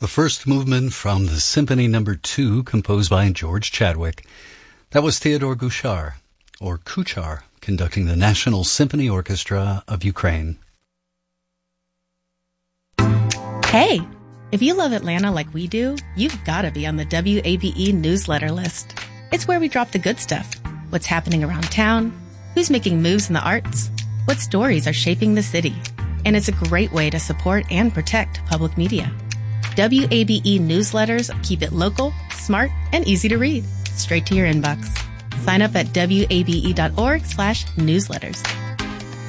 The first movement from the Symphony No. 2, composed by George Chadwick. That was Theodore Kuchar, conducting the National Symphony Orchestra of Ukraine. Hey, if you love Atlanta like we do, you've got to be on the WABE newsletter list. It's where we drop the good stuff. What's happening around town, who's making moves in the arts, what stories are shaping the city. And it's a great way to support and protect public media. WABE newsletters keep it local, smart, and easy to read, straight to your inbox. Sign up at wabe.org/newsletters.